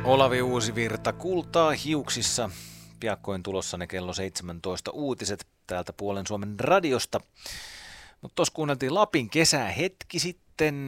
Olavi Uusivirta, kultaa hiuksissa. Piakkoin tulossa ne kello 17 uutiset täältä Puolen Suomen radiosta. Mutta tuossa kuunneltiin Lapin kesää hetki sitten.